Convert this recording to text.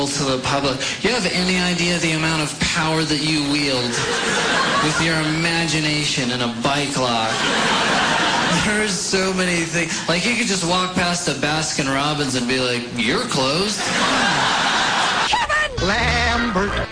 to the public. You have any idea the amount of power that you wield with your imagination and a bike lock? There's so many things. Like, you could just walk past a Baskin Robbins and be like, you're closed. Kevin Lambert.